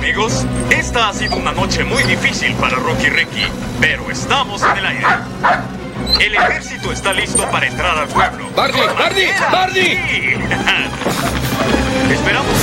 amigos, esta ha sido una noche muy difícil para Rocky y Ricky, pero estamos en el aire. El ejército está listo para entrar al pueblo. ¡Barney! ¡Barney! ¡Barney! Esperamos